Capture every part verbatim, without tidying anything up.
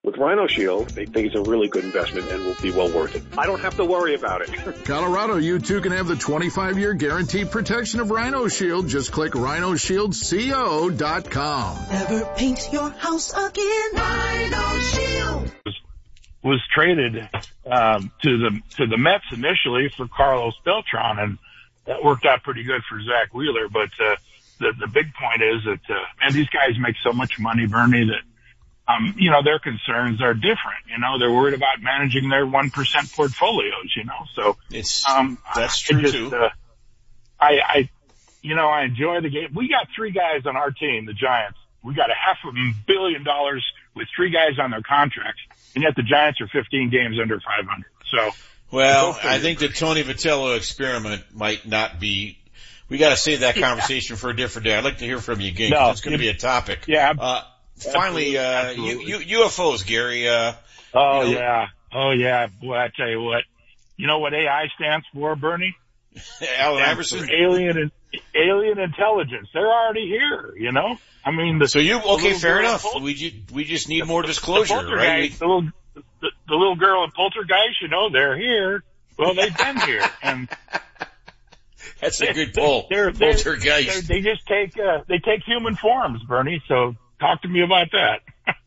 With Rhino Shield, they think it's a really good investment and will be well worth it. I don't have to worry about it. Colorado, you too can have the twenty-five year guaranteed protection of Rhino Shield. Just click rhino shield co dot com. Never paint your house again. Rhino Shield was traded um, to the to the Mets initially for Carlos Beltran, and that worked out pretty good for Zach Wheeler. But uh, the the big point is that uh, man, these guys make so much money, Bernie, that um, you know their concerns are different. You know, they're worried about managing their one percent portfolios. You know, so it's um, that's true just, too. Uh, I, I, you know, I enjoy the game. We got three guys on our team, the Giants. We got a half a billion dollars with three guys on their contracts, and yet the Giants are fifteen games under five hundred. So, well, I think the Tony Vitello experiment might not be. We got to save that conversation yeah. for a different day. I'd like to hear from you again. No, it's going to be a topic. Yeah. Uh, finally, uh, you, you, U F Os, Gary. Uh, oh you know, yeah, oh yeah. Boy, I tell you what. You know what A I stands for, Bernie? Allen Iverson. Alien and alien intelligence. They're already here. You know. I mean, the, so you okay? Fair enough. Polter, we ju- we just need more disclosure, the right? Guys, the little the, the little girl in Poltergeist, you know, they're here. Well, they've been here, and that's a good pull. They're, they're, Poltergeist. They're, they just take uh, they take human forms, Bernie. So talk to me about that.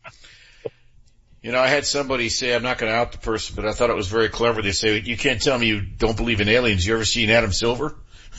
You know, I had somebody say, I'm not going to out the person, but I thought it was very clever. They say, you can't tell me you don't believe in aliens. You ever seen Adam Silver?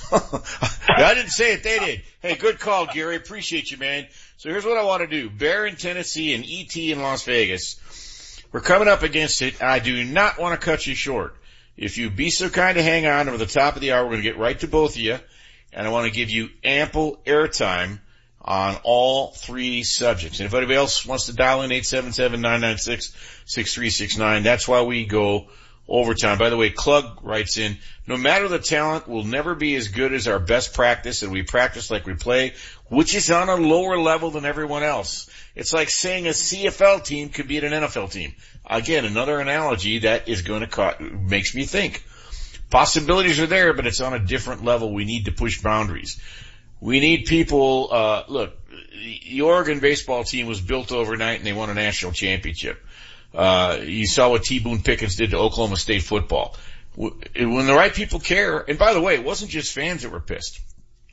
I didn't say it, they did. Hey, good call, Gary. Appreciate you, man. So here's what I want to do. Bear in Tennessee and E T in Las Vegas. We're coming up against it. I do not want to cut you short. If you be so kind to hang on over the top of the hour, we're going to get right to both of you. And I want to give you ample airtime on all three subjects. And if anybody else wants to dial in, eight seven seven, nine nine six, six three six nine. That's why we go overtime. By the way, Klug writes in, no matter the talent, we'll never be as good as our best practice, and we practice like we play, which is on a lower level than everyone else. It's like saying a C F L team could beat an N F L team. Again, another analogy that is going to ca- makes me think. Possibilities are there, but it's on a different level. We need to push boundaries. We need people, uh, look, the Oregon baseball team was built overnight and they won a national championship. Uh, you saw what T. Boone Pickens did to Oklahoma State football. When the right people care, and by the way, it wasn't just fans that were pissed.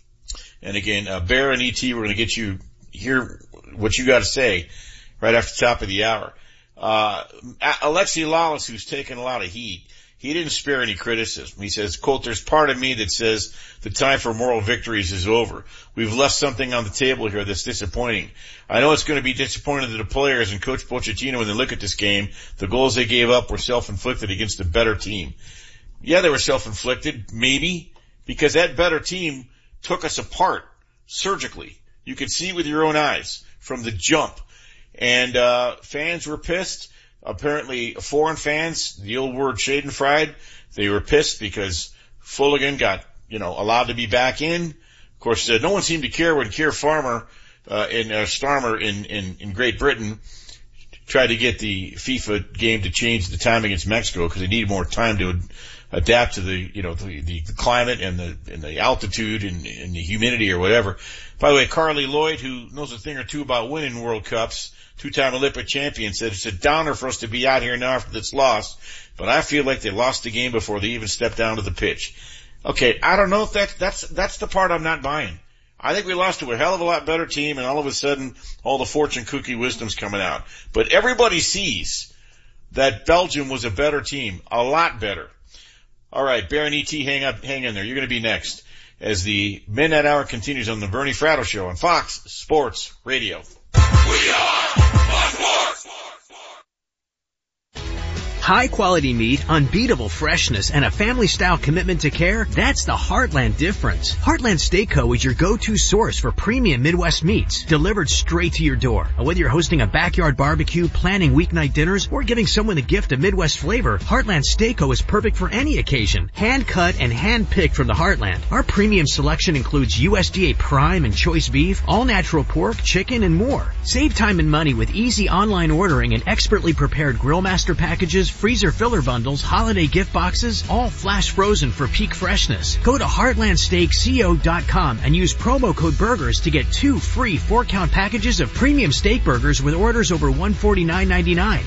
And again, uh, Bear and E T, we're going to get you, hear what you got to say right after the top of the hour. Uh, Alexi Lawless, who's taken a lot of heat, he didn't spare any criticism. He says, quote, there's part of me that says the time for moral victories is over. We've left something on the table here that's disappointing. I know it's going to be disappointing to the players and Coach Pochettino when they look at this game. The goals they gave up were self-inflicted against a better team. Yeah, they were self-inflicted, maybe, because that better team took us apart surgically. You could see it with your own eyes from the jump. And uh fans were pissed. Apparently, foreign fans, the old word schadenfreude, they were pissed because Fulligan got, you know, allowed to be back in. Of course, uh, no one seemed to care when Keir Farmer, uh, in, uh, Starmer in, in, in Great Britain tried to get the FIFA game to change the time against Mexico because they needed more time to adapt to the, you know, the, the, the climate and the, and the altitude and, and the humidity or whatever. By the way, Carly Lloyd, who knows a thing or two about winning World Cups, two-time Olympic champion, said it's a downer for us to be out here now after this loss, but I feel like they lost the game before they even stepped down to the pitch. Okay, I don't know if that, that's, that's the part I'm not buying. I think we lost to a hell of a lot better team, and all of a sudden, all the fortune cookie wisdom's coming out. But everybody sees that Belgium was a better team, a lot better. All right, Bear and E T, hang up, hang in there. You're going to be next as the Midnight Hour continues on the Bernie Fratto Show on Fox Sports Radio. We are Fox Sports. High quality meat, unbeatable freshness, and a family-style commitment to care, that's the Heartland difference. Heartland Steak Co. is your go-to source for premium Midwest meats, delivered straight to your door. Whether you're hosting a backyard barbecue, planning weeknight dinners, or giving someone a gift of Midwest flavor, Heartland Steak Co. is perfect for any occasion. Hand-cut and hand-picked from the Heartland. Our premium selection includes U S D A Prime and Choice Beef, all-natural pork, chicken, and more. Save time and money with easy online ordering and expertly prepared Grill Master packages, freezer filler bundles, holiday gift boxes, all flash frozen for peak freshness. Go to heartland steak co dot com and use promo code BURGERS to get two free four-count packages of premium steak burgers with orders over one forty-nine ninety-nine.